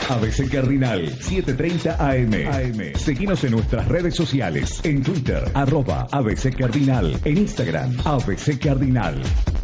ABC Cardinal 7:30 AM. Seguinos en nuestras redes sociales. En Twitter, @ABC Cardinal. En Instagram, ABC Cardinal.